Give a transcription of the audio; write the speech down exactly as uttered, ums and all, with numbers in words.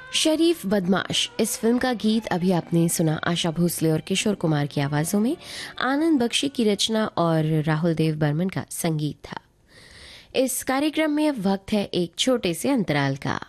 शरीफ बदमाश इस फिल्म का गीत अभी आपने सुना आशा भोसले और किशोर कुमार की आवाजों में। आनंद बख्शी की रचना और राहुल देव बर्मन का संगीत था। इस कार्यक्रम में अब वक्त है एक छोटे से अंतराल का।